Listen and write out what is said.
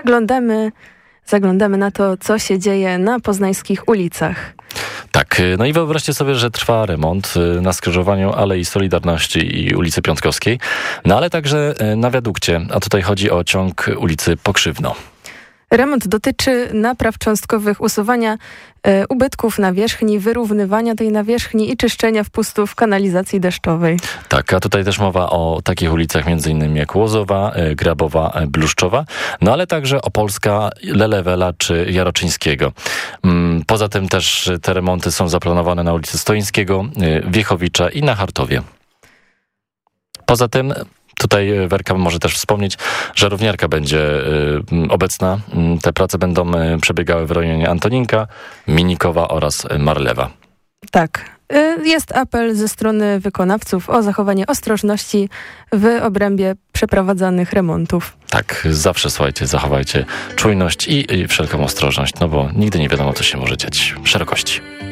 zaglądamy na to, co się dzieje na poznańskich ulicach. Tak, no i wyobraźcie sobie, że trwa remont na skrzyżowaniu Alei Solidarności i ulicy Piątkowskiej, no ale także na wiadukcie, a tutaj chodzi o ciąg ulicy Pokrzywno. Remont dotyczy napraw cząstkowych, usuwania ubytków nawierzchni, wyrównywania tej nawierzchni i czyszczenia wpustów kanalizacji deszczowej. Tak, a tutaj też mowa o takich ulicach m.in. jak Łozowa, Grabowa, Bluszczowa, no ale także Opolska, Lelewela czy Jaroczyńskiego. Poza tym też te remonty są zaplanowane na ulicy Stoińskiego, Wiechowicza i na Hartowie. Poza tym tutaj Werka może też wspomnieć, że równiarka będzie obecna. Te prace będą przebiegały w rejonie Antoninka, Minikowa oraz Marlewa. Tak. Jest apel ze strony wykonawców o zachowanie ostrożności w obrębie przeprowadzanych remontów. Tak, zawsze słuchajcie, zachowajcie czujność i wszelką ostrożność, no bo nigdy nie wiadomo, co się może dziać w szerokości.